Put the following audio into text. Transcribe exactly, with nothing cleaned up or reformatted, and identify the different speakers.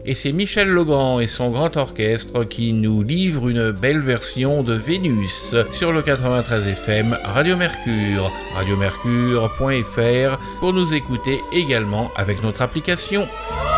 Speaker 1: Et c'est Michel Legrand et son grand orchestre qui nous livrent une belle version de Vénus sur le quatre-vingt-treize F M Radio Mercure, radiomercure point f r, pour nous écouter également avec notre application.